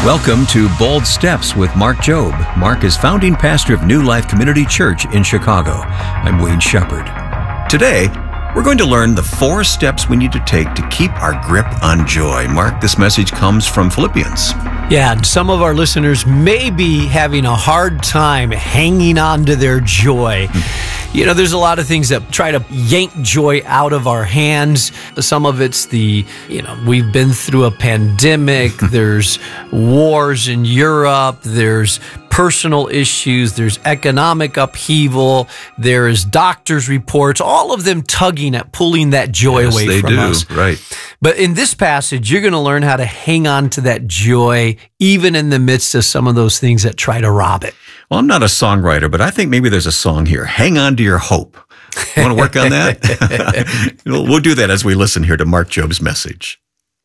Welcome to Bold Steps with Mark Jobe. Mark is founding pastor of New Life Community Church in Chicago. I'm Wayne Shepherd. Today, we're going to learn the 4 steps we need to take to keep our grip on joy. Mark, this message comes from Philippians. Yeah, and some of our listeners may be having a hard time hanging on to their joy. You know, there's a lot of things that try to yank joy out of our hands. Some of it's we've been through a pandemic. There's wars in Europe. There's personal issues. There's economic upheaval. There's doctors' reports, all of them tugging at pulling that joy away from us. Right. But in this passage, you're going to learn how to hang on to that joy, even in the midst of some of those things that try to rob it. Well, I'm not a songwriter, but I think maybe there's a song here. Hang on to your hope. You want to work on that? We'll do that as we listen here to Mark Jobe's message.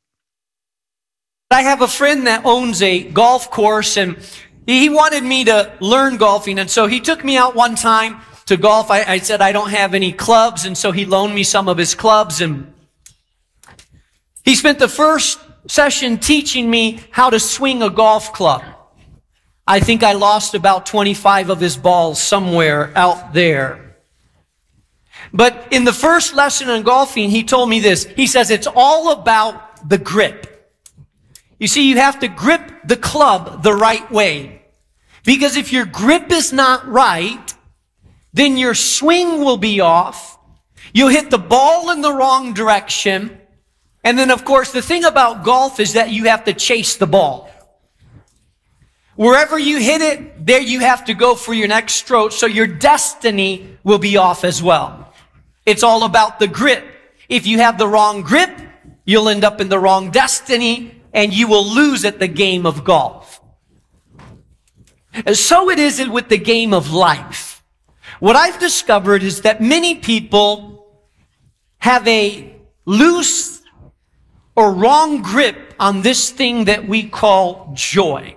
I have a friend that owns a golf course, and he wanted me to learn golfing. And so he took me out one time to golf. I said I don't have any clubs, and so he loaned me some of his clubs. And he spent the first session teaching me how to swing a golf club. I think I lost about 25 of his balls somewhere out there. But in the first lesson on golfing, he told me this. He says, it's all about the grip. You see, you have to grip the club the right way. Because if your grip is not right, then your swing will be off. You'll hit the ball in the wrong direction. And then, of course, the thing about golf is that you have to chase the ball. Wherever you hit it, there you have to go for your next stroke, so your destiny will be off as well. It's all about the grip. If you have the wrong grip, you'll end up in the wrong destiny, and you will lose at the game of golf. And so it is with the game of life. What I've discovered is that many people have a loose or wrong grip on this thing that we call joy.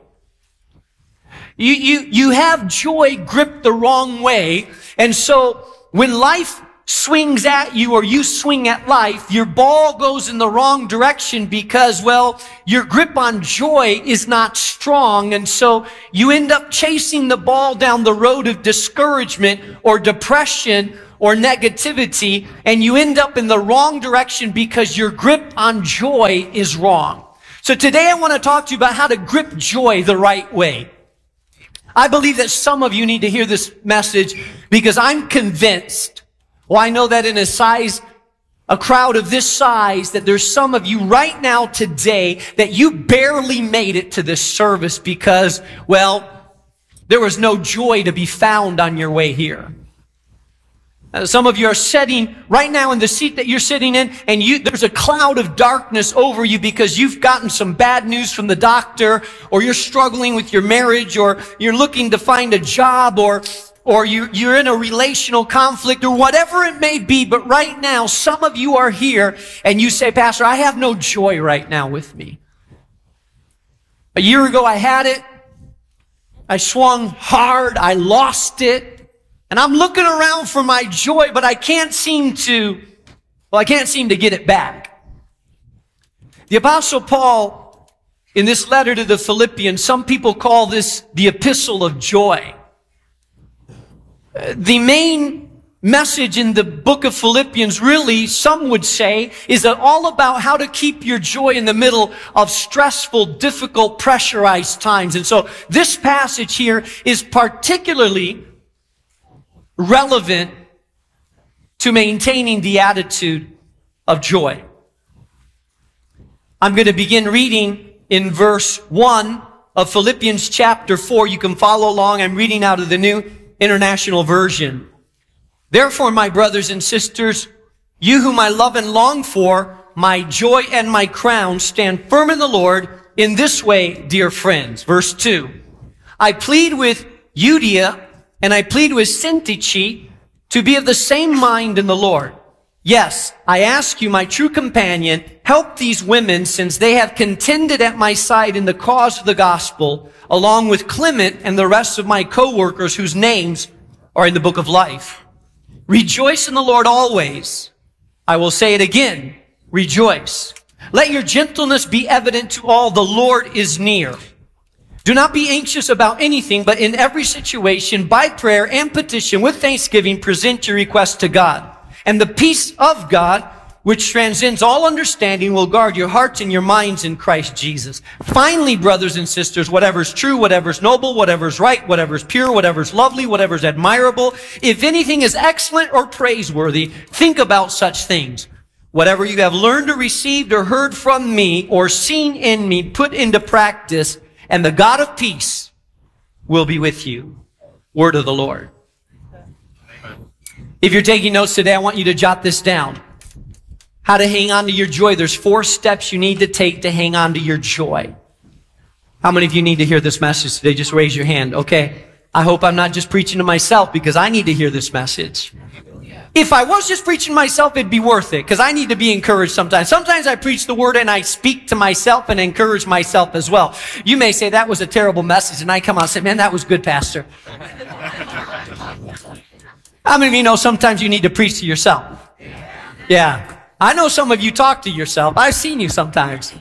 You have joy gripped the wrong way, and so when life swings at you or you swing at life, your ball goes in the wrong direction because, well, your grip on joy is not strong, and so you end up chasing the ball down the road of discouragement or depression or negativity, and you end up in the wrong direction because your grip on joy is wrong. So today I want to talk to you about how to grip joy the right way. I believe that some of you need to hear this message because I'm convinced, well, I know that in a crowd of this size, that there's some of you right now today that you barely made it to this service because, well, there was no joy to be found on your way here. Some of you are sitting right now in the seat that you're sitting in, and there's a cloud of darkness over you because you've gotten some bad news from the doctor, or you're struggling with your marriage, or you're looking to find a job, or you're in a relational conflict, or whatever it may be. But right now, some of you are here, and you say, Pastor, I have no joy right now with me. A year ago, I had it. I swung hard. I lost it. And I'm looking around for my joy, but I can't seem to get it back. The Apostle Paul, in this letter to the Philippians, some people call this the epistle of joy. The main message in the book of Philippians, really, some would say, is all about how to keep your joy in the middle of stressful, difficult, pressurized times. And so this passage here is particularly relevant to maintaining the attitude of joy. I'm going to begin reading in verse 1 of Philippians chapter 4. You can follow along. I'm reading out of the New International Version. Therefore, my brothers and sisters, you whom I love and long for, my joy and my crown, stand firm in the Lord in this way, dear friends. Verse 2. I plead with Euodia and I plead with Syntyche to be of the same mind in the Lord. Yes, I ask you, my true companion, help these women since they have contended at my side in the cause of the gospel, along with Clement and the rest of my co-workers whose names are in the book of life. Rejoice in the Lord always. I will say it again, rejoice. Let your gentleness be evident to all. The Lord is near. Do not be anxious about anything, but in every situation, by prayer and petition, with thanksgiving, present your requests to God. And the peace of God, which transcends all understanding, will guard your hearts and your minds in Christ Jesus. Finally, brothers and sisters, whatever's true, whatever's noble, whatever's right, whatever's pure, whatever's lovely, whatever's admirable, if anything is excellent or praiseworthy, think about such things. Whatever you have learned or received or heard from me or seen in me, put into practice, and the God of peace will be with you. Word of the Lord. If you're taking notes today, I want you to jot this down. How to hang on to your joy. There's 4 steps you need to take to hang on to your joy. How many of you need to hear this message today? Just raise your hand. Okay. I hope I'm not just preaching to myself, because I need to hear this message. If I was just preaching to myself, it'd be worth it, because I need to be encouraged sometimes. Sometimes I preach the word and I speak to myself and encourage myself as well. You may say that was a terrible message, and I come out and say, man, that was good, Pastor. How many of you know sometimes you need to preach to yourself? Yeah. I know some of you talk to yourself. I've seen you sometimes.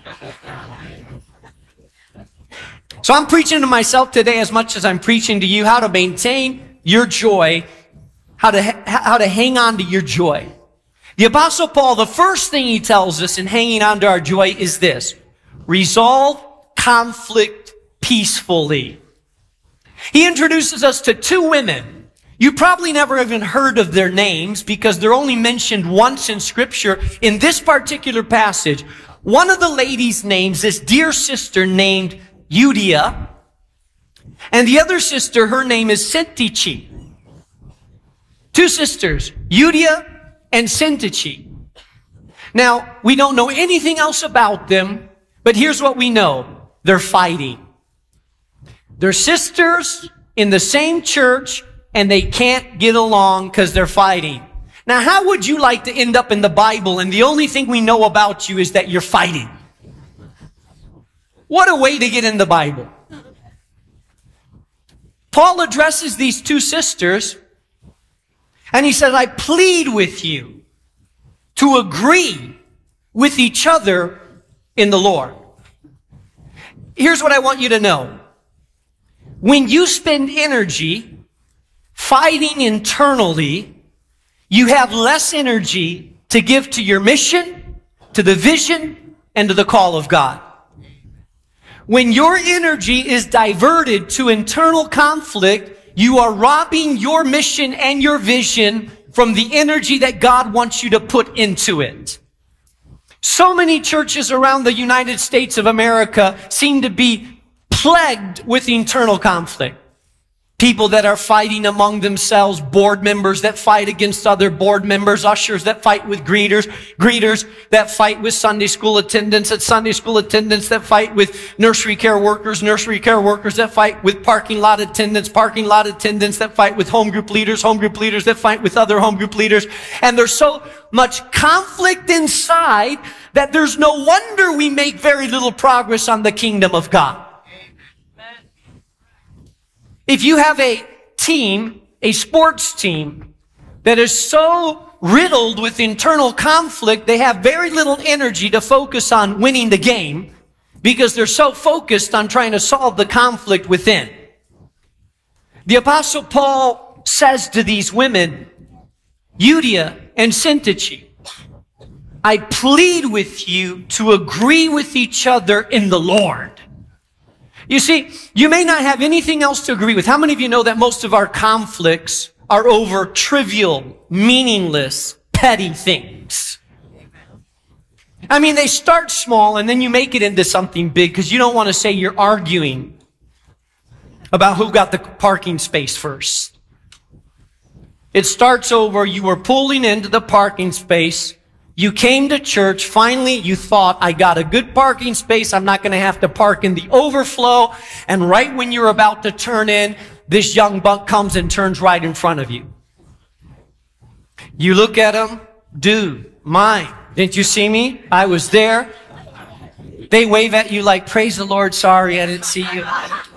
So I'm preaching to myself today as much as I'm preaching to you how to maintain your joy, how to hang on to your joy. The Apostle Paul, the first thing he tells us in hanging on to our joy is this: resolve conflict peacefully. He introduces us to 2 women. You probably never even heard of their names because they're only mentioned once in Scripture. In this particular passage, one of the ladies' names, this dear sister named Euodia, and the other sister, her name is Syntyche. 2 sisters, Euodia and Syntyche. Now, we don't know anything else about them, but here's what we know. They're fighting. They're sisters in the same church, and they can't get along because they're fighting. Now, how would you like to end up in the Bible and the only thing we know about you is that you're fighting? What a way to get in the Bible. Paul addresses these 2 sisters, and he says, I plead with you to agree with each other in the Lord. Here's what I want you to know. When you spend energy fighting internally, you have less energy to give to your mission, to the vision, and to the call of God. When your energy is diverted to internal conflict, you are robbing your mission and your vision from the energy that God wants you to put into it. So many churches around the United States of America seem to be plagued with internal conflict. People that are fighting among themselves, board members that fight against other board members, ushers that fight with greeters that fight with Sunday school attendants, Sunday school attendants that fight with nursery care workers that fight with parking lot attendants that fight with home group leaders that fight with other home group leaders. And there's so much conflict inside that there's no wonder we make very little progress on the kingdom of God. If you have a team, a sports team, that is so riddled with internal conflict, they have very little energy to focus on winning the game because they're so focused on trying to solve the conflict within. The Apostle Paul says to these women, Euodia and Syntyche, I plead with you to agree with each other in the Lord. You see, you may not have anything else to agree with. How many of you know that most of our conflicts are over trivial, meaningless, petty things? I mean, they start small and then you make it into something big because you don't want to say you're arguing about who got the parking space first. It starts over, you were pulling into the parking space. You came to church, finally you thought, I got a good parking space, I'm not going to have to park in the overflow, and right when you're about to turn in, this young buck comes and turns right in front of you. You look at him, dude, mine, didn't you see me? I was there. They wave at you like, praise the Lord, sorry I didn't see you.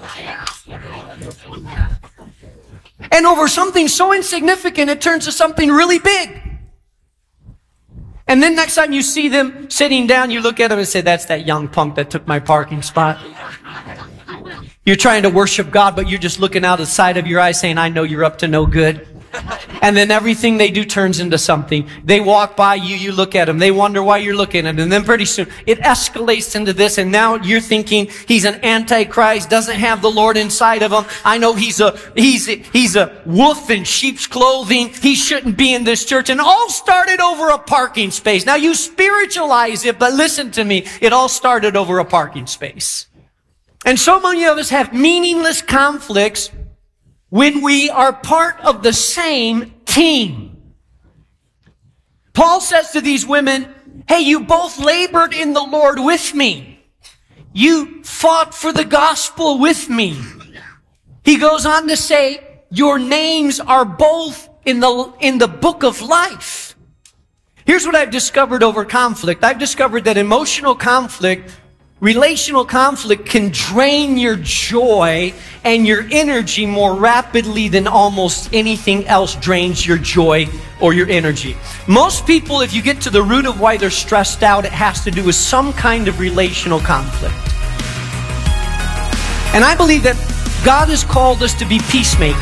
And over something so insignificant, it turns to something really big. And then next time you see them sitting down, you look at them and say, that's that young punk that took my parking spot. You're trying to worship God, but you're just looking out the side of your eye saying, I know you're up to no good. And then everything they do turns into something. They walk by you, you look at them. They wonder why you're looking at them. And then pretty soon it escalates into this. And now you're thinking he's an antichrist, doesn't have the Lord inside of him. I know he's a wolf in sheep's clothing. He shouldn't be in this church. And all started over a parking space. Now you spiritualize it, but listen to me. It all started over a parking space. And so many of us have meaningless conflicts when we are part of the same team. Paul says to these women, hey, you both labored in the Lord with me. You fought for the gospel with me. He goes on to say, your names are both in the book of life. Here's what I've discovered over conflict. I've discovered that emotional conflict, relational conflict can drain your joy and your energy more rapidly than almost anything else drains your joy or your energy. Most people, if you get to the root of why they're stressed out, it has to do with some kind of relational conflict. And I believe that God has called us to be peacemakers.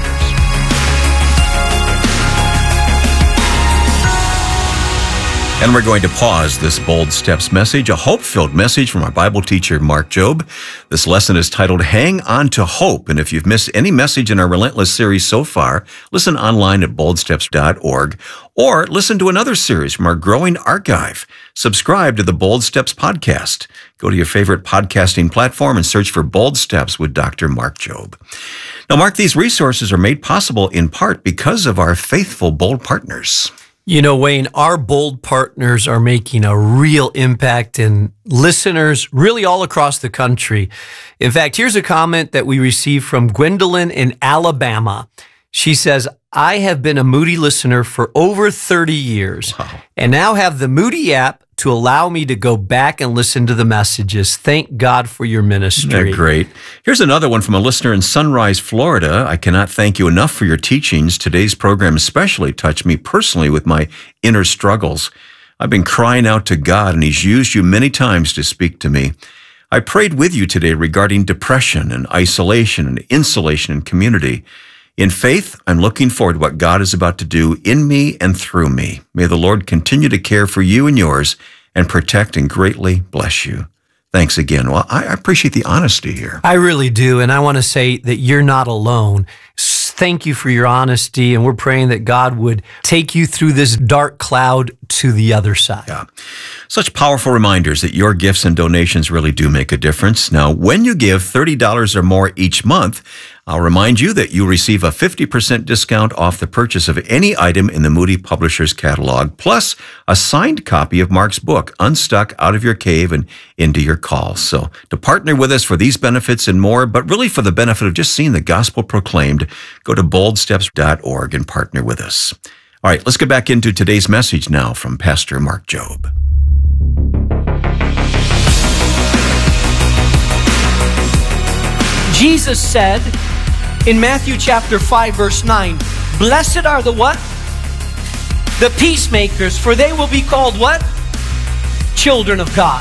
And we're going to pause this Bold Steps message, a hope-filled message from our Bible teacher, Mark Jobe. This lesson is titled, Hang On to Hope. And if you've missed any message in our Relentless series so far, listen online at boldsteps.org or listen to another series from our growing archive. Subscribe to the Bold Steps podcast. Go to your favorite podcasting platform and search for Bold Steps with Dr. Mark Jobe. Now, Mark, these resources are made possible in part because of our faithful Bold partners. You know, Wayne, our Bold partners are making a real impact in listeners really all across the country. In fact, here's a comment that we received from Gwendolyn in Alabama. She says, I have been a Moody listener for over 30 years and now have the Moody app to allow me to go back and listen to the messages. Thank God for your ministry. They're great. Here's another one from a listener in Sunrise, Florida. I cannot thank you enough for your teachings. Today's program especially touched me personally with my inner struggles. I've been crying out to God, and He's used you many times to speak to me. I prayed with you today regarding depression and isolation and insulation in community. In faith, I'm looking forward to what God is about to do in me and through me. May the Lord continue to care for you and yours and protect and greatly bless you. Thanks again. Well, I appreciate the honesty here. I really do. And I want to say that you're not alone. Thank you for your honesty. And we're praying that God would take you through this dark cloud to the other side. Yeah. Such powerful reminders that your gifts and donations really do make a difference. Now, when you give $30 or more each month, I'll remind you that you'll receive a 50% discount off the purchase of any item in the Moody Publishers catalog, plus a signed copy of Mark's book, Unstuck Out of Your Cave and Into Your Call. So to partner with us for these benefits and more, but really for the benefit of just seeing the gospel proclaimed, go to boldsteps.org and partner with us. All right, let's get back into today's message now from Pastor Mark Jobe. Jesus said in Matthew chapter 5, verse 9, blessed are the what? The peacemakers, for they will be called what? Children of God.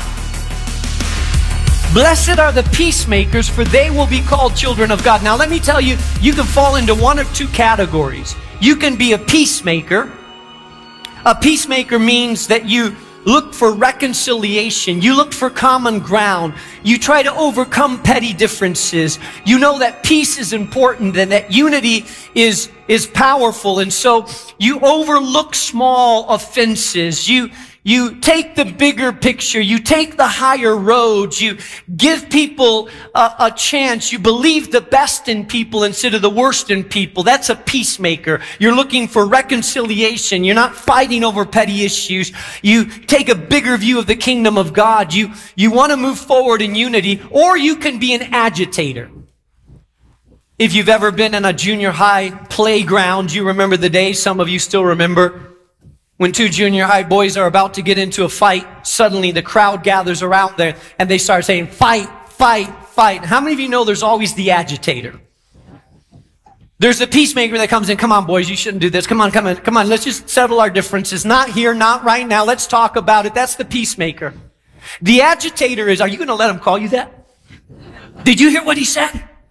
Blessed are the peacemakers, for they will be called children of God. Now let me tell you, you can fall into one of two categories. You can be a peacemaker. A peacemaker means that you look for reconciliation. You look for common ground. You try to overcome petty differences. You know that peace is important and that unity is powerful. And so you overlook small offenses. You take the bigger picture. You take the higher roads. You give people a chance. You believe the best in people instead of the worst in people. That's a peacemaker. You're looking for reconciliation. You're not fighting over petty issues. You take a bigger view of the kingdom of God. You want to move forward in unity, or you can be an agitator. If you've ever been in a junior high playground, you remember the days, some of you still remember, when two junior high boys are about to get into a fight, suddenly the crowd gathers around there and they start saying, fight, fight, fight. How many of you know there's always the agitator? There's the peacemaker that comes in, come on boys, you shouldn't do this. Come on, let's just settle our differences. Not here, not right now. Let's talk about it. That's the peacemaker. The agitator is, are you going to let him call you that? Did you hear what he said?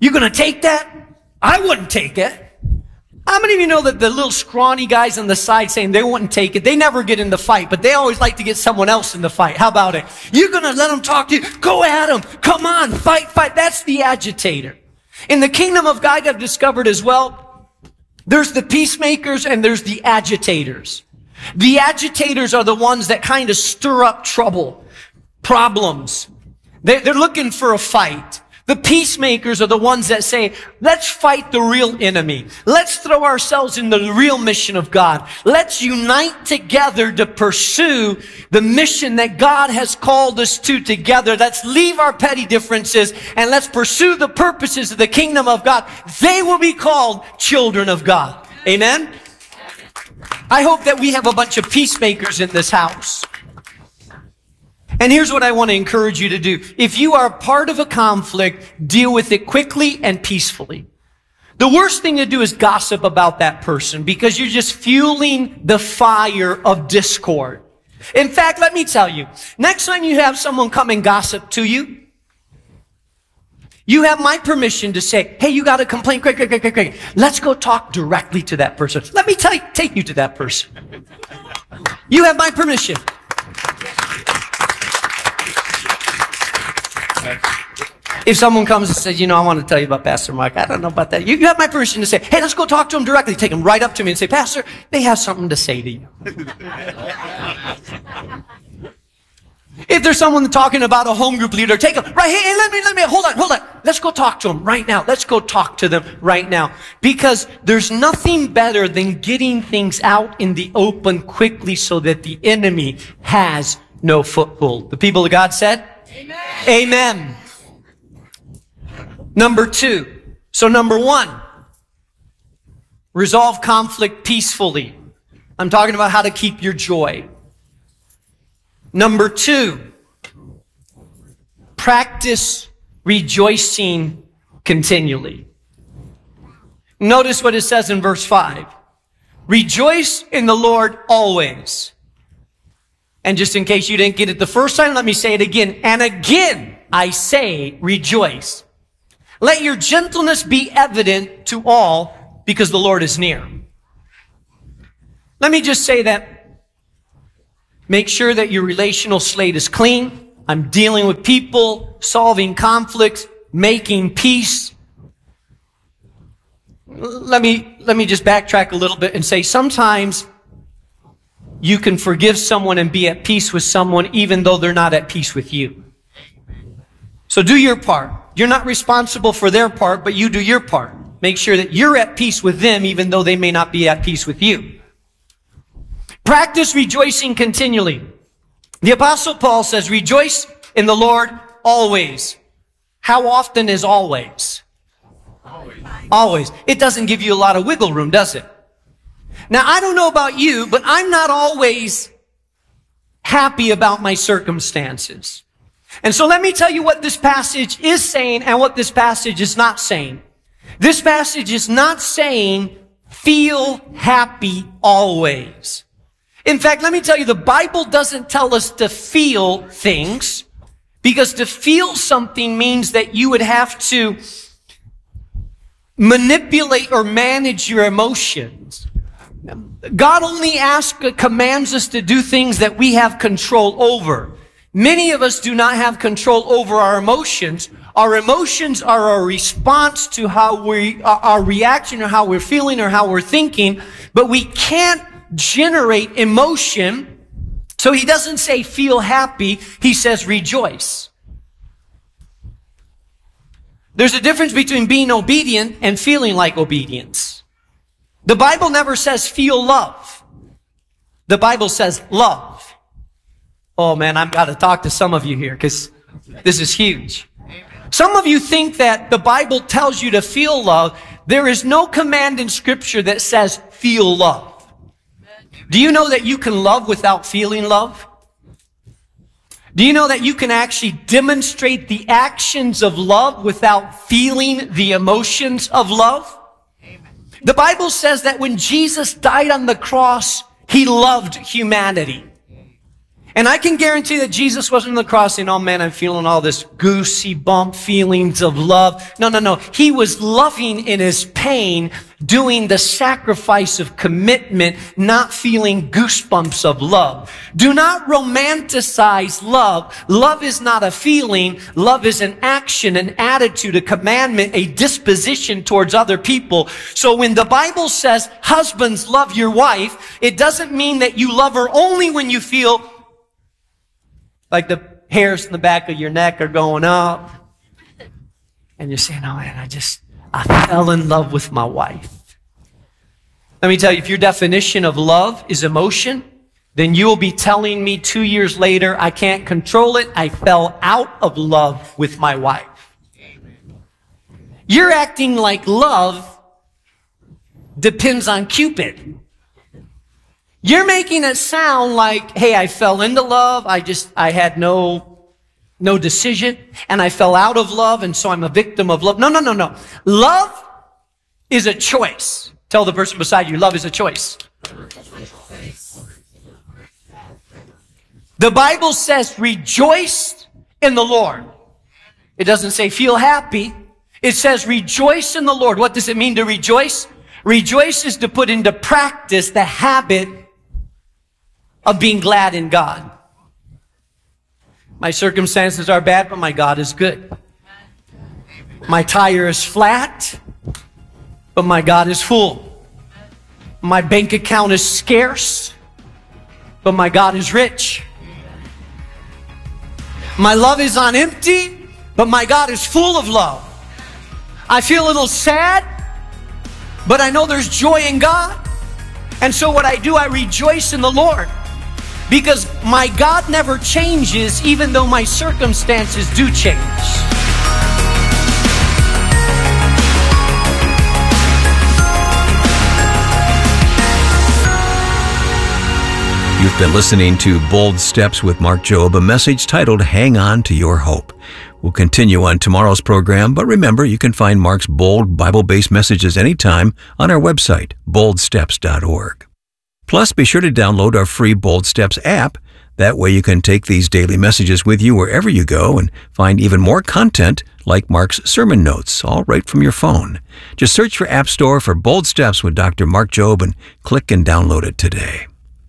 You gonna take that? I wouldn't take it. How many of you know that the little scrawny guys on the side saying they wouldn't take it, they never get in the fight, but they always like to get someone else in the fight? How about it? You're going to let them talk to you? Go at them. Come on, fight. That's the agitator. In the kingdom of God, I've discovered as well, there's the peacemakers and there's the agitators. The agitators are the ones that kind of stir up trouble, problems. They're looking for a fight. The peacemakers are the ones that say, let's fight the real enemy. Let's throw ourselves in the real mission of God. Let's unite together to pursue the mission that God has called us to together. Let's leave our petty differences and let's pursue the purposes of the kingdom of God. They will be called children of God. Amen? I hope that we have a bunch of peacemakers in this house. And here's what I want to encourage you to do. If you are part of a conflict, deal with it quickly and peacefully. The worst thing to do is gossip about that person because you're just fueling the fire of discord. In fact, let me tell you, next time you have someone come and gossip to you, you have my permission to say, hey, you got a complaint, great. Let's go talk directly to that person. Let me take you to that person. You have my permission. If someone comes and says, I want to tell you about Pastor Mark, I don't know about that. You have my permission to say, hey, let's go talk to him directly. Take him right up to me and say, Pastor, they have something to say to you. If there's someone talking about a home group leader, take them right. Hey, let me, hold on. Let's go talk to them right now. Let's go talk to them right now. Because there's nothing better than getting things out in the open quickly so that the enemy has no foothold. The people of God said, Amen. Amen. Number 2. So number 1, resolve conflict peacefully. I'm talking about how to keep your joy. Number 2, practice rejoicing continually. Notice what it says in verse 5. Rejoice in the Lord always. And just in case you didn't get it the first time, let me say it again. And again, I say, rejoice. Let your gentleness be evident to all because the Lord is near. Let me just say that. Make sure that your relational slate is clean. I'm dealing with people, solving conflicts, making peace. Let me just backtrack a little bit and say sometimes you can forgive someone and be at peace with someone even though they're not at peace with you. So do your part. You're not responsible for their part, but you do your part. Make sure that you're at peace with them even though they may not be at peace with you. Practice rejoicing continually. The Apostle Paul says, rejoice in the Lord always. How often is always? Always. It doesn't give you a lot of wiggle room, does it? Now, I don't know about you, but I'm not always happy about my circumstances. And so let me tell you what this passage is saying and what this passage is not saying. This passage is not saying feel happy always. In fact, let me tell you, the Bible doesn't tell us to feel things, because to feel something means that you would have to manipulate or manage your emotions. God only commands us to do things that we have control over. Many of us do not have control over our emotions. Our emotions are a response to our reaction or how we're feeling or how we're thinking, but we can't generate emotion. So he doesn't say feel happy, he says rejoice. There's a difference between being obedient and feeling like obedience. The Bible never says feel love. The Bible says love. Oh man, I've got to talk to some of you here because this is huge. Some of you think that the Bible tells you to feel love. There is no command in Scripture that says feel love. Do you know that you can love without feeling love? Do you know that you can actually demonstrate the actions of love without feeling the emotions of love? The Bible says that when Jesus died on the cross, he loved humanity. And I can guarantee that Jesus wasn't on the cross saying, oh man, I'm feeling all this goosey bump feelings of love. No. He was loving in his pain, doing the sacrifice of commitment, not feeling goosebumps of love. Do not romanticize love. Love is not a feeling. Love is an action, an attitude, a commandment, a disposition towards other people. So when the Bible says, husbands, love your wife, it doesn't mean that you love her only when you feel like the hairs in the back of your neck are going up. And you're saying, oh man, I fell in love with my wife. Let me tell you, if your definition of love is emotion, then you will be telling me 2 years later, I can't control it. I fell out of love with my wife. You're acting like love depends on Cupid. You're making it sound like, hey, I fell into love. I had no decision, and I fell out of love, and so I'm a victim of love. No. Love is a choice. Tell the person beside you, love is a choice. The Bible says, rejoice in the Lord. It doesn't say feel happy. It says rejoice in the Lord. What does it mean to rejoice? Rejoice is to put into practice the habit of being glad in God. My circumstances are bad, but my God is good. My tire is flat, but my God is full. My bank account is scarce, but my God is rich. My love is on empty, but my God is full of love. I feel a little sad, but I know there's joy in God. And so what I do, I rejoice in the Lord. Because my God never changes, even though my circumstances do change. You've been listening to Bold Steps with Mark Jobe, a message titled Hang On to Your Hope. We'll continue on tomorrow's program, but remember, you can find Mark's bold Bible-based messages anytime on our website, boldsteps.org. Plus, be sure to download our free Bold Steps app. That way you can take these daily messages with you wherever you go and find even more content like Mark's sermon notes, all right from your phone. Just search your App Store for Bold Steps with Dr. Mark Jobe and click and download it today.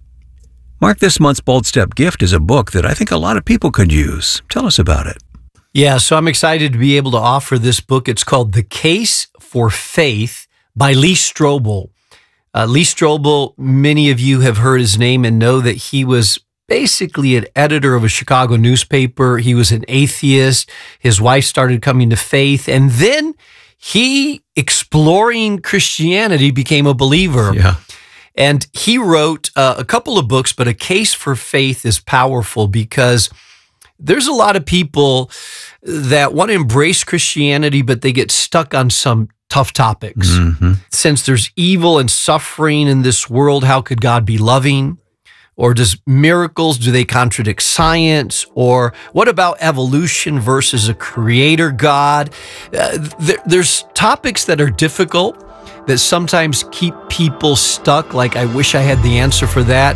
Mark, this month's Bold Step gift is a book that I think a lot of people could use. Tell us about it. Yeah, so I'm excited to be able to offer this book. It's called The Case for Faith by Lee Strobel. Lee Strobel, many of you have heard his name and know that he was basically an editor of a Chicago newspaper. He was an atheist. His wife started coming to faith, and then he, exploring Christianity, became a believer. Yeah. And he wrote a couple of books, but A Case for Faith is powerful because there's a lot of people that want to embrace Christianity, but they get stuck on some tough topics. Mm-hmm. Since there's evil and suffering in this world, how could God be loving? Or does miracles, do they contradict science? Or what about evolution versus a creator God? There's topics that are difficult that sometimes keep people stuck, like, I wish I had the answer for that.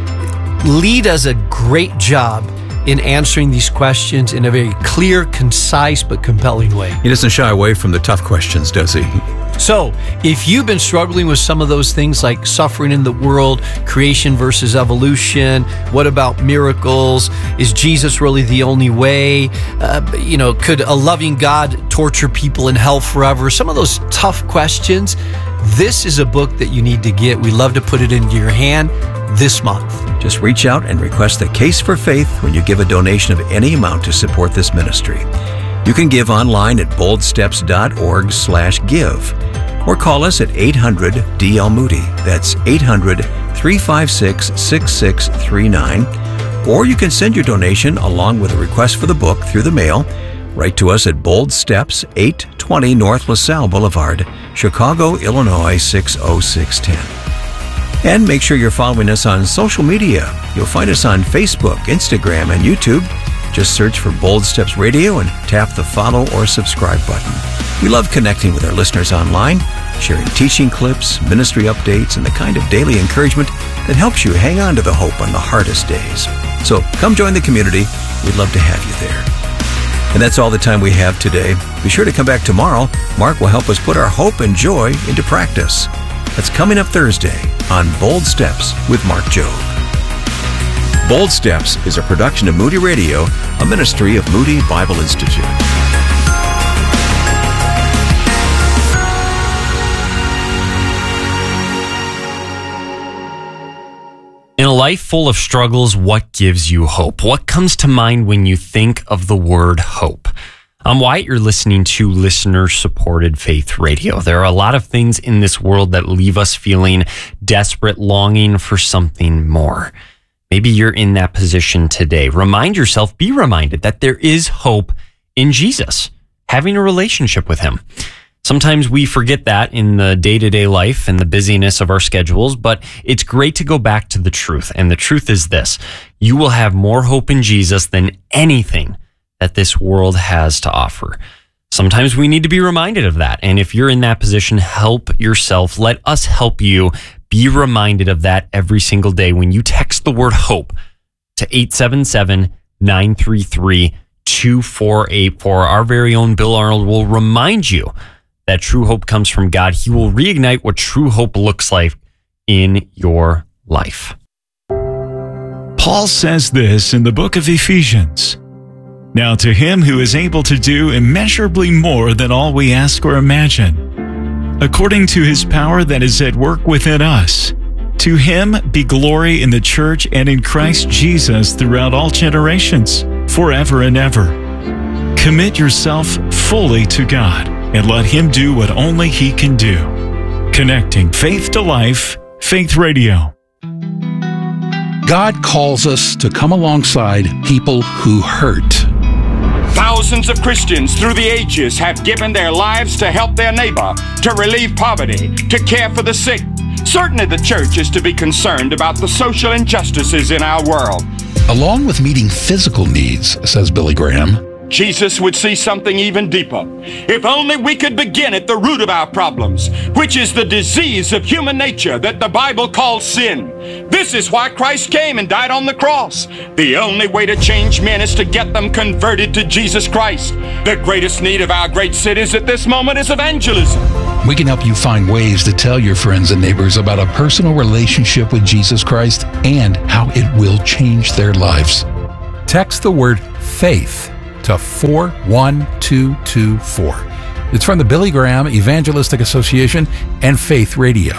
Lee does a great job in answering these questions in a very clear, concise, but compelling way. He doesn't shy away from the tough questions, does he? So, if you've been struggling with some of those things like suffering in the world, creation versus evolution, what about miracles? Is Jesus really the only way? Could a loving God torture people in hell forever? Some of those tough questions. This is a book that you need to get. We love to put it into your hand this month. Just reach out and request The Case for Faith when you give a donation of any amount to support this ministry. You can give online at boldsteps.org/give or call us at 800-DL-MOODY. That's 800-356-6639. Or you can send your donation along with a request for the book through the mail. Write to us at Bold Steps, 820 North LaSalle Boulevard, Chicago, Illinois, 60610. And make sure you're following us on social media. You'll find us on Facebook, Instagram, and YouTube. Just search for Bold Steps Radio and tap the follow or subscribe button. We love connecting with our listeners online, sharing teaching clips, ministry updates, and the kind of daily encouragement that helps you hang on to the hope on the hardest days. So come join the community. We'd love to have you there. And that's all the time we have today. Be sure to come back tomorrow. Mark will help us put our hope and joy into practice. That's coming up Thursday on Bold Steps with Mark Jobe. Bold Steps is a production of Moody Radio, a ministry of Moody Bible Institute. In a life full of struggles, what gives you hope? What comes to mind when you think of the word hope? I'm Wyatt. You're listening to listener-supported Faith Radio. There are a lot of things in this world that leave us feeling desperate, longing for something more. Maybe you're in that position today. Remind yourself, be reminded that there is hope in Jesus, having a relationship with him. Sometimes we forget that in the day-to-day life and the busyness of our schedules, but it's great to go back to the truth. And the truth is this: you will have more hope in Jesus than anything that this world has to offer. Sometimes we need to be reminded of that. And if you're in that position, help yourself. Let us help you be reminded of that every single day when you text the word hope to 877-933-2484. Our very own Bill Arnold will remind you that true hope comes from God. He will reignite what true hope looks like in your life. Paul says this in the book of Ephesians. Now to him who is able to do immeasurably more than all we ask or imagine, according to his power that is at work within us, to him be glory in the church and in Christ Jesus throughout all generations, forever and ever. Commit yourself fully to God and let him do what only he can do. Connecting faith to life, Faith Radio. God calls us to come alongside people who hurt. Thousands of Christians through the ages have given their lives to help their neighbor, to relieve poverty, to care for the sick. Certainly the church is to be concerned about the social injustices in our world. Along with meeting physical needs, says Billy Graham, Jesus would see something even deeper. If only we could begin at the root of our problems, which is the disease of human nature that the Bible calls sin. This is why Christ came and died on the cross. The only way to change men is to get them converted to Jesus Christ. The greatest need of our great cities at this moment is evangelism. We can help you find ways to tell your friends and neighbors about a personal relationship with Jesus Christ and how it will change their lives. Text the word FAITH to 41224. It's from the Billy Graham Evangelistic Association and Faith Radio.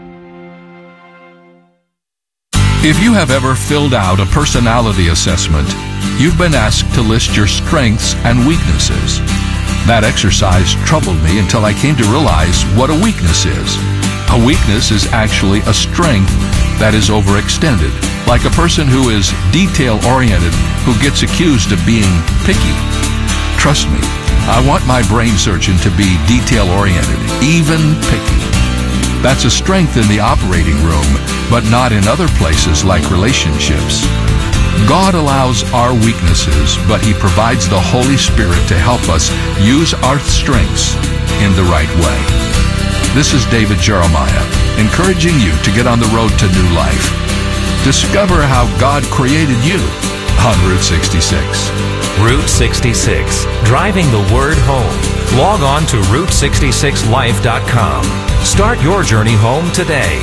If you have ever filled out a personality assessment, you've been asked to list your strengths and weaknesses. That exercise troubled me until I came to realize what a weakness is. A weakness is actually a strength that is overextended, like a person who is detail-oriented who gets accused of being picky. Trust me, I want my brain surgeon to be detail-oriented, even picky. That's a strength in the operating room, but not in other places like relationships. God allows our weaknesses, but He provides the Holy Spirit to help us use our strengths in the right way. This is David Jeremiah, encouraging you to get on the road to new life. Discover how God created you on Route 66. Route 66, driving the word home. Log on to Route66Life.com. Start your journey home today.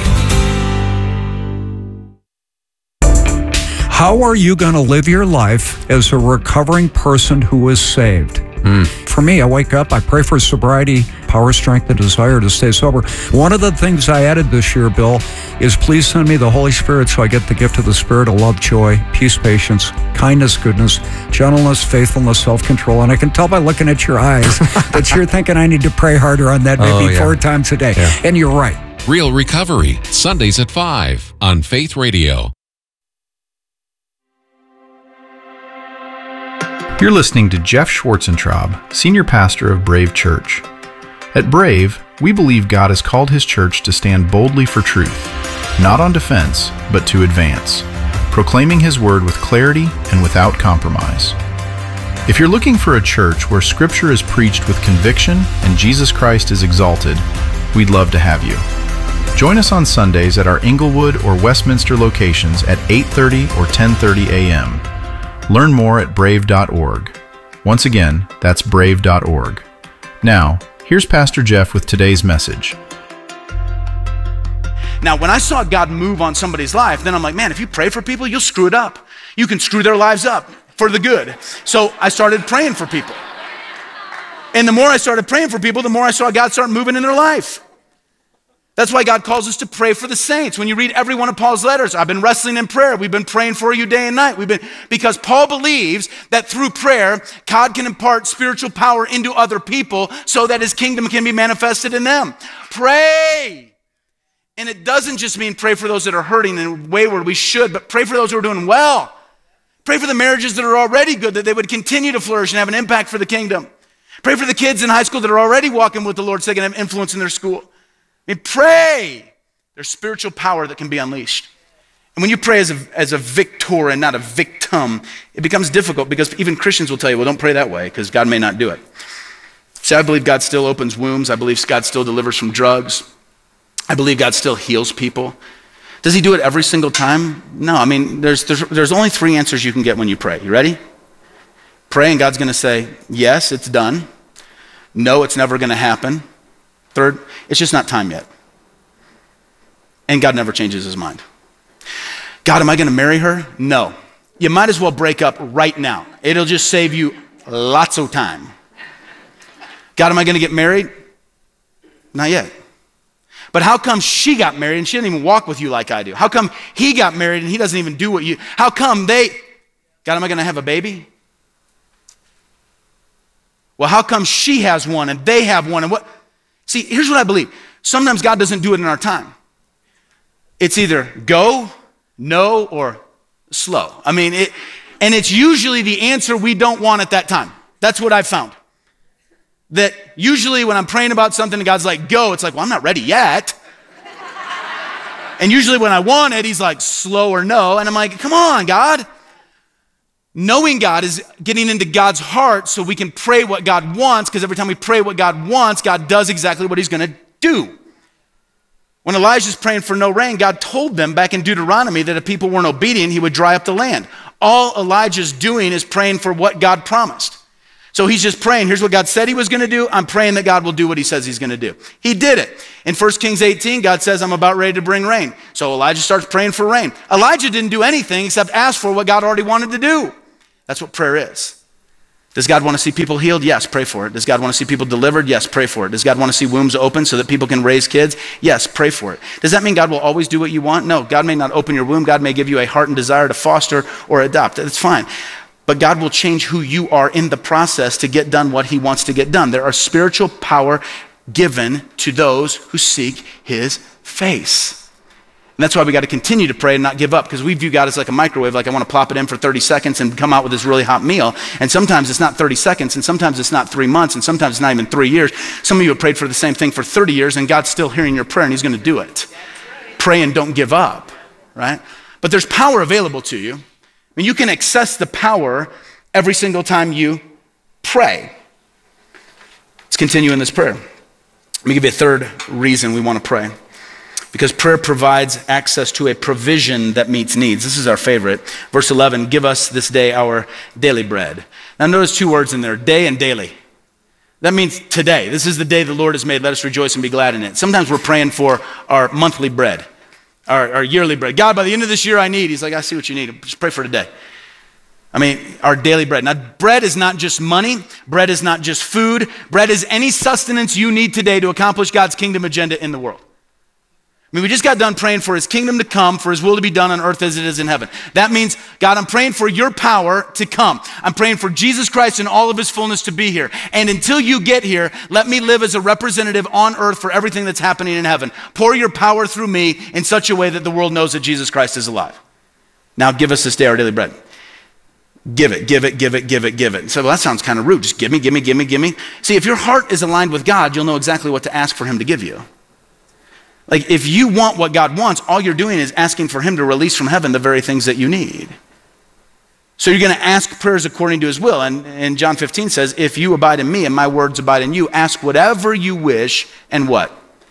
How are you going to live your life as a recovering person who is saved? For me, I wake up, I pray for sobriety, power, strength, and desire to stay sober. One of the things I added this year, Bill, is please send me the Holy Spirit so I get the gift of the Spirit of love, joy, peace, patience, kindness, goodness, gentleness, faithfulness, self-control. And I can tell by looking at your eyes that you're thinking I need to pray harder on that maybe 4 times a day. Yeah. And you're right. Real Recovery, Sundays at 5 on Faith Radio. You're listening to Jeff Schwarzentraub, Senior Pastor of Brave Church. At Brave, we believe God has called His church to stand boldly for truth, not on defense, but to advance, proclaiming His word with clarity and without compromise. If you're looking for a church where Scripture is preached with conviction and Jesus Christ is exalted, we'd love to have you. Join us on Sundays at our Inglewood or Westminster locations at 8:30 or 10:30 a.m. Learn more at brave.org. Once again, that's brave.org. Now, here's Pastor Jeff with today's message. Now, when I saw God move on somebody's life, then I'm like, man, if you pray for people, you'll screw it up. You can screw their lives up for the good. So I started praying for people. And the more I started praying for people, the more I saw God start moving in their life. That's why God calls us to pray for the saints. When you read every one of Paul's letters, I've been wrestling in prayer. We've been praying for you day and night. Because Paul believes that through prayer, God can impart spiritual power into other people so that his kingdom can be manifested in them. Pray. And it doesn't just mean pray for those that are hurting and wayward. We should, but pray for those who are doing well. Pray for the marriages that are already good, that they would continue to flourish and have an impact for the kingdom. Pray for the kids in high school that are already walking with the Lord so they can have influence in their school. Pray. There's spiritual power that can be unleashed. And when you pray as a victor and not a victim, it becomes difficult because even Christians will tell you, well, don't pray that way because God may not do it. See, I believe God still opens wombs. I believe God still delivers from drugs. I believe God still heals people. Does he do it every single time? No, I mean, there's only 3 answers you can get when you pray. You ready? Pray and God's going to say, yes, it's done. No, it's never going to happen. Third, it's just not time yet. And God never changes his mind. God, am I going to marry her? No. You might as well break up right now. It'll just save you lots of time. God, am I going to get married? Not yet. But how come she got married and she didn't even walk with you like I do? How come he got married and he doesn't even do what you... How come God, am I going to have a baby? Well, how come she has one and they have one and what... See, here's what I believe. Sometimes God doesn't do it in our time. It's either go, no, or slow. I mean, and it's usually the answer we don't want at that time. That's what I've found. That usually when I'm praying about something and God's like, go, it's like, well, I'm not ready yet. And usually when I want it, he's like, slow or no. And I'm like, come on, God. Knowing God is getting into God's heart so we can pray what God wants, because every time we pray what God wants, God does exactly what he's going to do. When Elijah's praying for no rain, God told them back in Deuteronomy that if people weren't obedient, he would dry up the land. All Elijah's doing is praying for what God promised. So he's just praying, here's what God said he was going to do. I'm praying that God will do what he says he's going to do. He did it. In 1 Kings 18, God says, I'm about ready to bring rain. So Elijah starts praying for rain. Elijah didn't do anything except ask for what God already wanted to do. That's what prayer is. Does God want to see people healed? Yes, pray for it. Does God want to see people delivered? Yes, pray for it. Does God want to see wombs open so that people can raise kids? Yes, pray for it. Does that mean God will always do what you want? No, God may not open your womb. God may give you a heart and desire to foster or adopt. That's fine. But God will change who you are in the process to get done what he wants to get done. There are spiritual power given to those who seek his face. And that's why we got to continue to pray and not give up, because we view God as like a microwave, like I want to plop it in for 30 seconds and come out with this really hot meal. And sometimes it's not 30 seconds, and sometimes it's not 3 months, and sometimes it's not even 3 years. Some of you have prayed for the same thing for 30 years, and God's still hearing your prayer, and he's going to do it. Pray and don't give up, right? But there's power available to you. I mean, you can access the power every single time you pray. Let's continue in this prayer. Let me give you a third reason we want to pray. Because prayer provides access to a provision that meets needs. This is our favorite. Verse 11, give us this day our daily bread. Now notice 2 words in there, day and daily. That means today. This is the day the Lord has made. Let us rejoice and be glad in it. Sometimes we're praying for our monthly bread, our yearly bread. God, by the end of this year I need. He's like, I see what you need. Just pray for today. I mean, our daily bread. Now, bread is not just money. Bread is not just food. Bread is any sustenance you need today to accomplish God's kingdom agenda in the world. I mean, we just got done praying for his kingdom to come, for his will to be done on earth as it is in heaven. That means, God, I'm praying for your power to come. I'm praying for Jesus Christ and all of his fullness to be here. And until you get here, let me live as a representative on earth for everything that's happening in heaven. Pour your power through me in such a way that the world knows that Jesus Christ is alive. Now give us this day our daily bread. Give it, give it, give it, give it, give it. So, well, that sounds kind of rude. Just give me, give me, give me, give me. See, if your heart is aligned with God, you'll know exactly what to ask for him to give you. Like, if you want what God wants, all you're doing is asking for him to release from heaven the very things that you need. So you're going to ask prayers according to his will. And John 15 says, if you abide in me and my words abide in you, ask whatever you wish and what?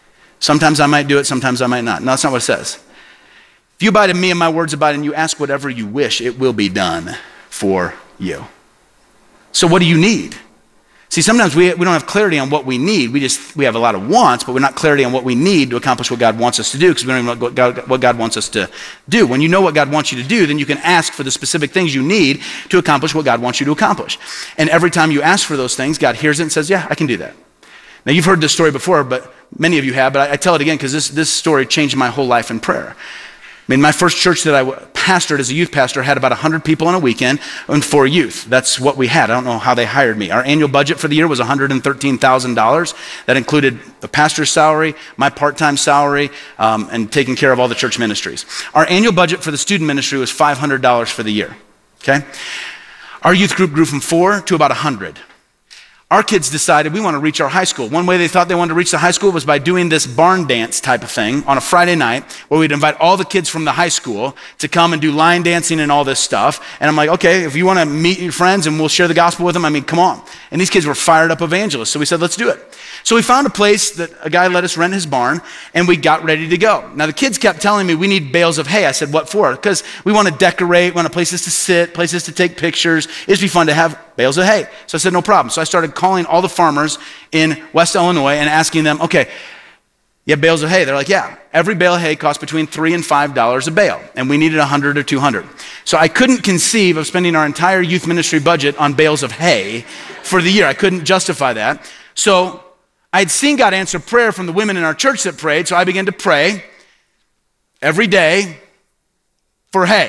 Sometimes I might do it, sometimes I might not. No, that's not what it says. If you abide in me and my words abide in you, ask whatever you wish, it will be done for you. So what do you need? See, sometimes we don't have clarity on what we need. We have a lot of wants, but we're not clarity on what we need to accomplish what God wants us to do, because we don't even know what God wants us to do. When you know what God wants you to do, then you can ask for the specific things you need to accomplish what God wants you to accomplish. And every time you ask for those things, God hears it and says, yeah, I can do that. Now, you've heard this story before, but many of you have, but I tell it again because this story changed my whole life in prayer. I mean, my first church that I pastored as a youth pastor had about 100 people on a weekend and 4 youth. That's what we had. I don't know how they hired me. Our annual budget for the year was $113,000. That included the pastor's salary, my part-time salary, and taking care of all the church ministries. Our annual budget for the student ministry was $500 for the year, okay? Our youth group grew from 4 to about 100. Our kids decided we want to reach our high school. One way they thought they wanted to reach the high school was by doing this barn dance type of thing on a Friday night where we'd invite all the kids from the high school to come and do line dancing and all this stuff. And I'm like, okay, if you want to meet your friends and we'll share the gospel with them, I mean, come on. And these kids were fired up evangelists. So we said, let's do it. So we found a place that a guy let us rent his barn, and we got ready to go. Now the kids kept telling me we need bales of hay. I said, what for? Because we want to decorate, we want places to sit, places to take pictures. It'd be fun to have bales of hay. So I said, no problem. So I started calling all the farmers in West Illinois and asking them, okay, you have bales of hay? They're like, yeah. Every bale of hay costs between $3 and $5 a bale, and we needed 100 or 200. So I couldn't conceive of spending our entire youth ministry budget on bales of hay for the year. I couldn't justify that. So I'd seen God answer prayer from the women in our church that prayed, so I began to pray every day for hay.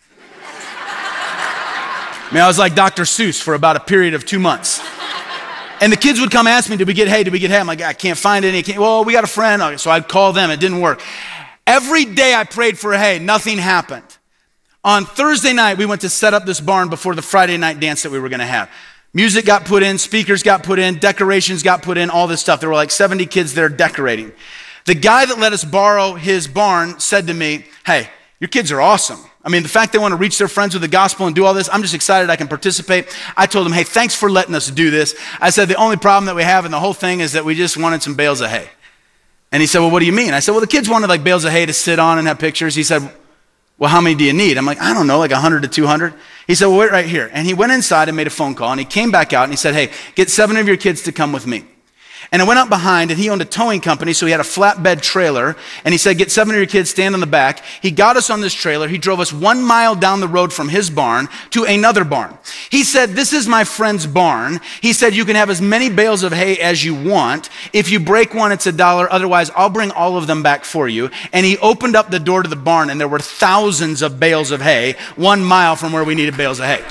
I mean, I was like Dr. Seuss for about a period of 2 months. And the kids would come ask me, did we get hay? Did we get hay? I'm like, I can't find any. Well, we got a friend. Okay, so I'd call them. It didn't work. Every day I prayed for hay. Nothing happened. On Thursday night, we went to set up this barn before the Friday night dance that we were going to have. Music got put in, speakers got put in, decorations got put in, all this stuff. There were like 70 kids there decorating. The guy that let us borrow his barn said to me, hey, your kids are awesome. I mean, the fact they want to reach their friends with the gospel and do all this, I'm just excited I can participate. I told him, hey, thanks for letting us do this. I said, the only problem that we have in the whole thing is that we just wanted some bales of hay. And he said, well, what do you mean? I said, well, the kids wanted like bales of hay to sit on and have pictures. He said, well, how many do you need? I'm like, I don't know, like 100 to 200. He said, well, wait right here. And he went inside and made a phone call, and he came back out and he said, hey, get 7 of your kids to come with me. And I went out behind, and he owned a towing company, so he had a flatbed trailer. And he said, get 7 of your kids, stand on the back. He got us on this trailer. He drove us 1 mile down the road from his barn to another barn. He said, this is my friend's barn. He said, you can have as many bales of hay as you want. If you break one, it's $1. Otherwise, I'll bring all of them back for you. And he opened up the door to the barn, and there were thousands of bales of hay 1 mile from where we needed bales of hay.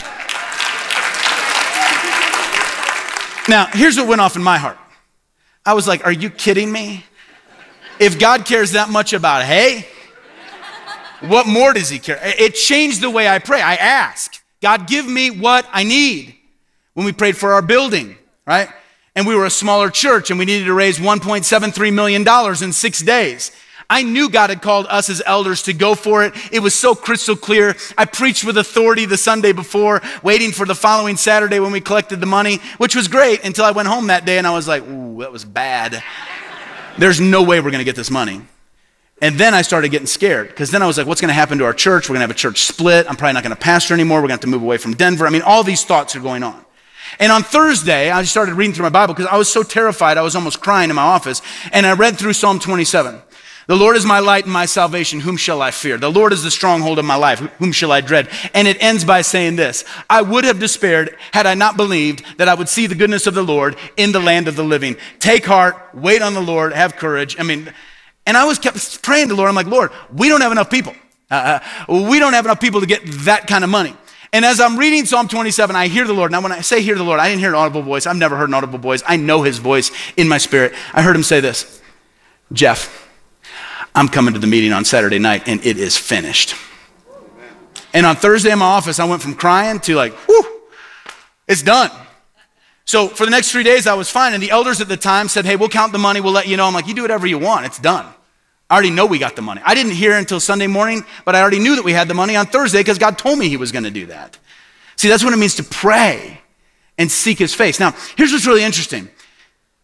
Now, here's what went off in my heart. I was like, are you kidding me? If God cares that much about hay, what more does he care? It changed the way I pray. I ask, God, give me what I need. When we prayed for our building, right? And we were a smaller church and we needed to raise $1.73 million in 6 days. I knew God had called us as elders to go for it. It was so crystal clear. I preached with authority the Sunday before, waiting for the following Saturday when we collected the money, which was great until I went home that day and I was like, ooh, that was bad. There's no way we're going to get this money. And then I started getting scared because then I was like, what's going to happen to our church? We're going to have a church split. I'm probably not going to pastor anymore. We're going to have to move away from Denver. I mean, all these thoughts are going on. And on Thursday, I started reading through my Bible because I was so terrified. I was almost crying in my office. And I read through Psalm 27. The Lord is my light and my salvation. Whom shall I fear? The Lord is the stronghold of my life. Whom shall I dread? And it ends by saying this: I would have despaired had I not believed that I would see the goodness of the Lord in the land of the living. Take heart, wait on the Lord, have courage. And I kept praying to the Lord. I'm like, Lord, we don't have enough people. We don't have enough people to get that kind of money. And as I'm reading Psalm 27, I hear the Lord. Now, when I say hear the Lord, I didn't hear an audible voice. I've never heard an audible voice. I know his voice in my spirit. I heard him say this: Jeff, I'm coming to the meeting on Saturday night and it is finished. And on Thursday in my office, I went from crying to like, whew, it's done. So for the next 3 days, I was fine. And the elders at the time said, hey, we'll count the money. We'll let you know. I'm like, you do whatever you want. It's done. I already know we got the money. I didn't hear until Sunday morning, but I already knew that we had the money on Thursday because God told me he was going to do that. See, that's what it means to pray and seek his face. Now, here's what's really interesting.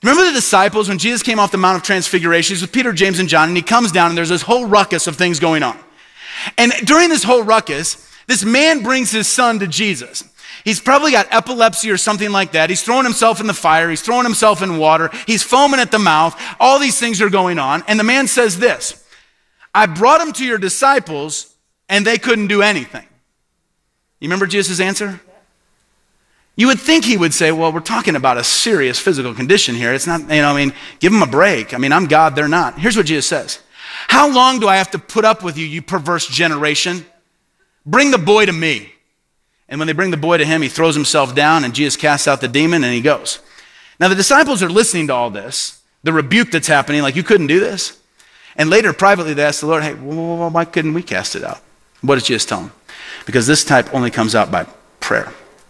Remember the disciples when Jesus came off the Mount of Transfiguration? He's with Peter, James, and John, and he comes down and there's this whole ruckus of things going on. And during this whole ruckus, this man brings his son to Jesus. He's probably got epilepsy or something like that. He's throwing himself in the fire. He's throwing himself in water. He's foaming at the mouth. All these things are going on. And the man says this, I brought him to your disciples and they couldn't do anything. You remember Jesus' answer? You would think he would say, well, we're talking about a serious physical condition here. It's not, give them a break. I'm God, they're not. Here's what Jesus says. How long do I have to put up with you, you perverse generation? Bring the boy to me. And when they bring the boy to him, he throws himself down and Jesus casts out the demon and he goes. Now the disciples are listening to all this, the rebuke that's happening, like you couldn't do this. And later privately they ask the Lord, hey, well, why couldn't we cast it out? What does Jesus tell them? Because this type only comes out by prayer.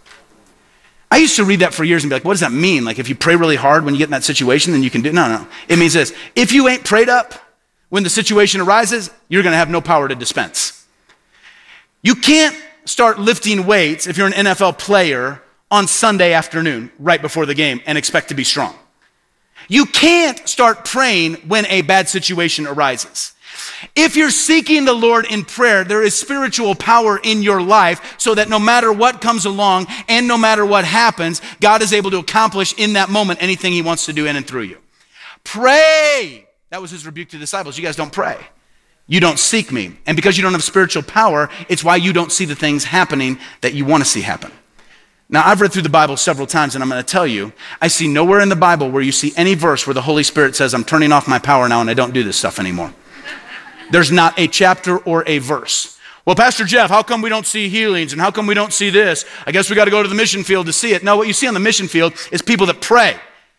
I used to read that for years and be like, what does that mean? Like if you pray really hard when you get in that situation, then you can do, no. It means this, if you ain't prayed up when the situation arises, you're gonna have no power to dispense. You can't start lifting weights if you're an NFL player on Sunday afternoon right before the game and expect to be strong. You can't start praying when a bad situation arises. If you're seeking the Lord in prayer, there is spiritual power in your life so that no matter what comes along and no matter what happens, God is able to accomplish in that moment anything he wants to do in and through you. Pray. That was his rebuke to the disciples. You guys don't pray. You don't seek me. And because you don't have spiritual power, it's why you don't see the things happening that you want to see happen. Now, I've read through the Bible several times, and I'm going to tell you, I see nowhere in the Bible where you see any verse where the Holy Spirit says, I'm turning off my power now and I don't do this stuff anymore. There's not a chapter or a verse. Well, Pastor Jeff, how come we don't see healings and how come we don't see this? I guess we got to go to the mission field to see it. No, what you see on the mission field is people that pray.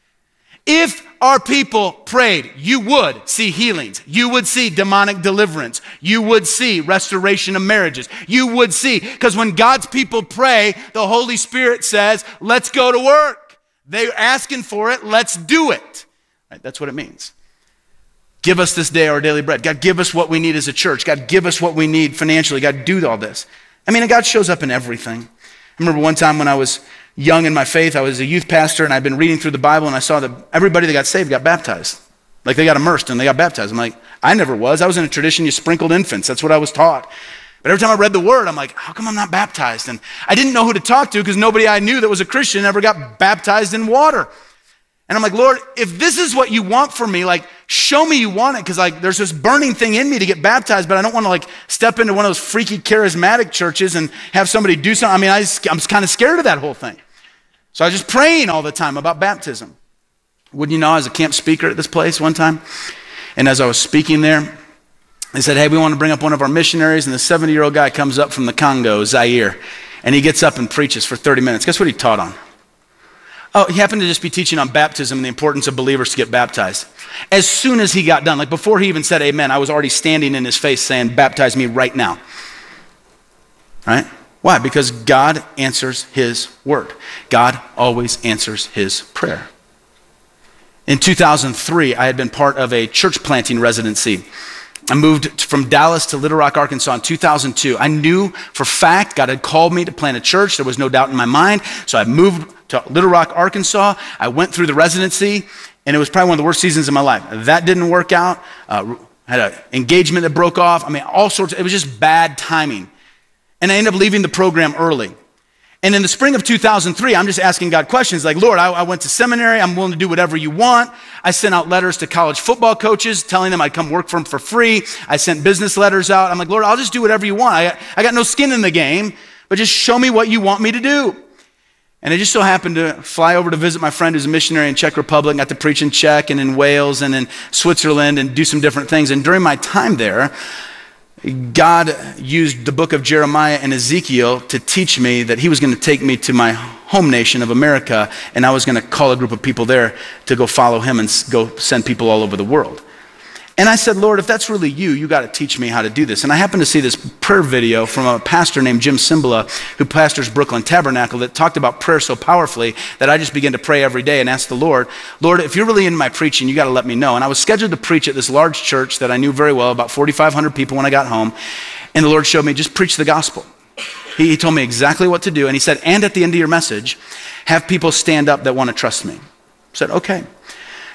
If our people prayed, you would see healings. You would see demonic deliverance. You would see restoration of marriages. You would see, because when God's people pray, the Holy Spirit says, let's go to work. They're asking for it. Let's do it. Right, that's what it means. Give us this day our daily bread. God, give us what we need as a church. God, give us what we need financially. God, do all this. God shows up in everything. I remember one time when I was young in my faith, I was a youth pastor and I'd been reading through the Bible and I saw that everybody that got saved got baptized. Like they got immersed and they got baptized. I'm like, I never was. I was in a tradition you sprinkled infants. That's what I was taught. But every time I read the word, I'm like, how come I'm not baptized? And I didn't know who to talk to because nobody I knew that was a Christian ever got baptized in water. And I'm like, Lord, if this is what you want for me, like, show me you want it. Because like, there's this burning thing in me to get baptized, but I don't want to like step into one of those freaky charismatic churches and have somebody do something. I'm kind of scared of that whole thing. So I was just praying all the time about baptism. Wouldn't you know, I was a camp speaker at this place one time. And as I was speaking there, they said, hey, we want to bring up one of our missionaries. And the 70-year-old guy comes up from the Congo, Zaire. And he gets up and preaches for 30 minutes. Guess what he taught on? Oh, he happened to just be teaching on baptism and the importance of believers to get baptized. As soon as he got done, like before he even said amen, I was already standing in his face saying, baptize me right now. Right? Why? Because God answers his word. God always answers his prayer. In 2003, I had been part of a church planting residency. I moved from Dallas to Little Rock, Arkansas in 2002. I knew for a fact God had called me to plant a church. There was no doubt in my mind. So I moved to Little Rock, Arkansas. I went through the residency, and it was probably one of the worst seasons of my life. That didn't work out. Had an engagement that broke off. All sorts. It was just bad timing. And I ended up leaving the program early. And in the spring of 2003, I'm just asking God questions like, Lord, I went to seminary. I'm willing to do whatever you want. I sent out letters to college football coaches telling them I'd come work for them for free. I sent business letters out. I'm like, Lord, I'll just do whatever you want. I got no skin in the game, but just show me what you want me to do. And I just so happened to fly over to visit my friend who's a missionary in Czech Republic, got to preach in Czech and in Wales and in Switzerland and do some different things. And during my time there, God used the book of Jeremiah and Ezekiel to teach me that he was going to take me to my home nation of America, and I was going to call a group of people there to go follow him and go send people all over the world. And I said, Lord, if that's really you got to teach me how to do this. And I happened to see this prayer video from a pastor named Jim Cymbala, who pastors Brooklyn Tabernacle, that talked about prayer so powerfully that I just began to pray every day and ask the Lord, if you're really in my preaching, you got to let me know. And I was scheduled to preach at this large church that I knew very well, about 4,500 people when I got home. And the Lord showed me, just preach the gospel. He told me exactly what to do. And he said, and at the end of your message, have people stand up that want to trust me. I said, okay.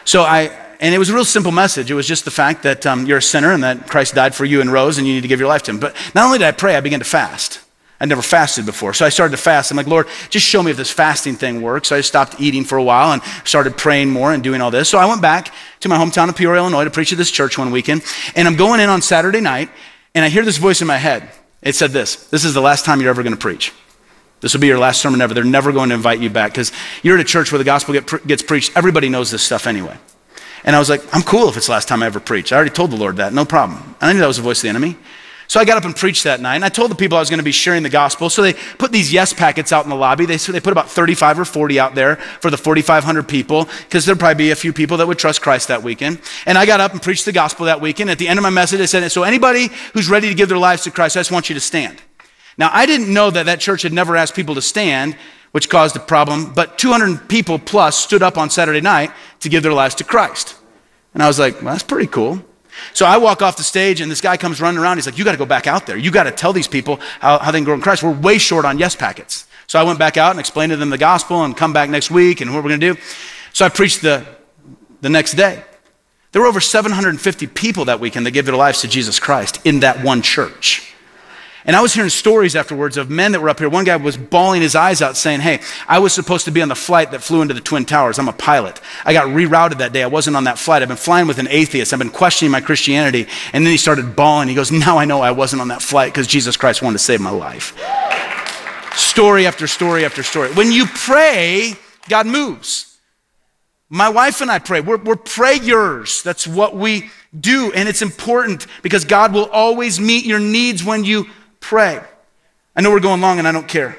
And it was a real simple message. It was just the fact that you're a sinner and that Christ died for you and rose and you need to give your life to him. But not only did I pray, I began to fast. I'd never fasted before. So I started to fast. I'm like, Lord, just show me if this fasting thing works. So I just stopped eating for a while and started praying more and doing all this. So I went back to my hometown of Peoria, Illinois to preach at this church one weekend. And I'm going in on Saturday night and I hear this voice in my head. It said this is the last time you're ever going to preach. This will be your last sermon ever. They're never going to invite you back because you're at a church where the gospel gets preached. Everybody knows this stuff anyway. And I was like, I'm cool if it's the last time I ever preach. I already told the Lord that, no problem. And I knew that was the voice of the enemy. So I got up and preached that night, and I told the people I was going to be sharing the gospel. So they put these yes packets out in the lobby. They put about 35 or 40 out there for the 4,500 people, because there'd probably be a few people that would trust Christ that weekend. And I got up and preached the gospel that weekend. At the end of my message, I said, so anybody who's ready to give their lives to Christ, I just want you to stand. Now, I didn't know that church had never asked people to stand, which caused a problem, but 200 people plus stood up on Saturday night to give their lives to Christ. And I was like, well, that's pretty cool. So I walk off the stage and this guy comes running around. He's like, you got to go back out there. You got to tell these people how they can grow in Christ. We're way short on yes packets. So I went back out and explained to them the gospel and come back next week and what we're going to do. So I preached the next day. There were over 750 people that weekend that gave their lives to Jesus Christ in that one church. And I was hearing stories afterwards of men that were up here. One guy was bawling his eyes out saying, hey, I was supposed to be on the flight that flew into the Twin Towers. I'm a pilot. I got rerouted that day. I wasn't on that flight. I've been flying with an atheist. I've been questioning my Christianity. And then he started bawling. He goes, now I know I wasn't on that flight because Jesus Christ wanted to save my life. Story after story after story. When you pray, God moves. My wife and I pray. We're prayers. That's what we do. And it's important because God will always meet your needs when you pray. I know we're going long and I don't care.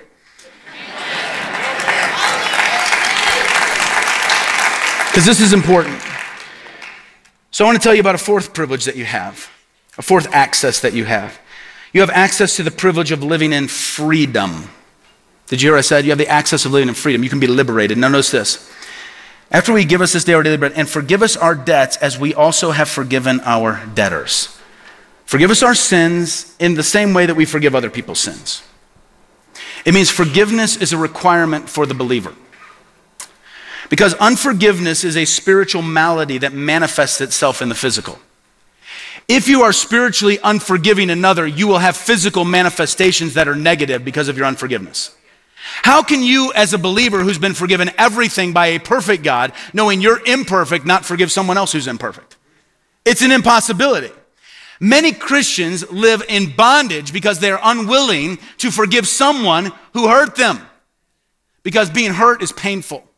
Because this is important. So I want to tell you about a fourth privilege that you have, a fourth access that you have. You have access to the privilege of living in freedom. Did you hear what I said? You have the access of living in freedom. You can be liberated. Now notice this. After we give us this day our daily bread, and forgive us our debts as we also have forgiven our debtors. Forgive us our sins in the same way that we forgive other people's sins. It means forgiveness is a requirement for the believer. Because unforgiveness is a spiritual malady that manifests itself in the physical. If you are spiritually unforgiving another, you will have physical manifestations that are negative because of your unforgiveness. How can you, as a believer who's been forgiven everything by a perfect God, knowing you're imperfect, not forgive someone else who's imperfect? It's an impossibility. Many Christians live in bondage because they're unwilling to forgive someone who hurt them. Because being hurt is painful.